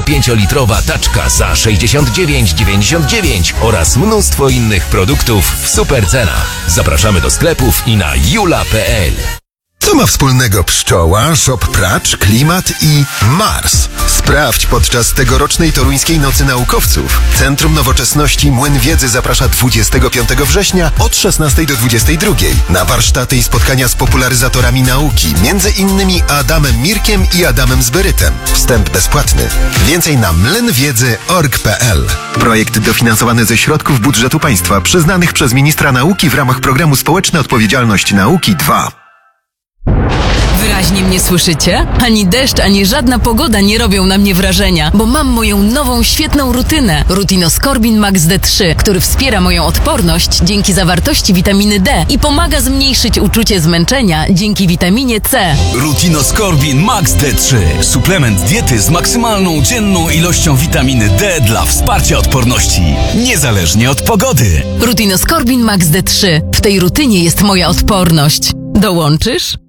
5-litrowa taczka za 69,99 oraz mnóstwo innych produktów w super cenach. Zapraszamy do sklepów i na jula.pl. Co ma wspólnego pszczoła, Shop Pracz, klimat i Mars? Sprawdź podczas tegorocznej toruńskiej Nocy Naukowców. Centrum Nowoczesności Młyn Wiedzy zaprasza 25 września od 16 do 22 na warsztaty i spotkania z popularyzatorami nauki, między innymi Adamem Mirkiem i Adamem Zberytem. Wstęp bezpłatny. Więcej na mlynwiedzy.org.pl. Projekt dofinansowany ze środków budżetu państwa przyznanych przez ministra nauki w ramach programu Społeczna Odpowiedzialność Nauki 2. Wyraźnie mnie słyszycie? Ani deszcz, ani żadna pogoda nie robią na mnie wrażenia, bo mam moją nową, świetną rutynę. Rutinoskorbin Max D3, który wspiera moją odporność dzięki zawartości witaminy D i pomaga zmniejszyć uczucie zmęczenia dzięki witaminie C. Rutinoskorbin Max D3. Suplement diety z maksymalną dzienną ilością witaminy D dla wsparcia odporności, niezależnie od pogody. Rutinoskorbin Max D3. W tej rutynie jest moja odporność. Dołączysz?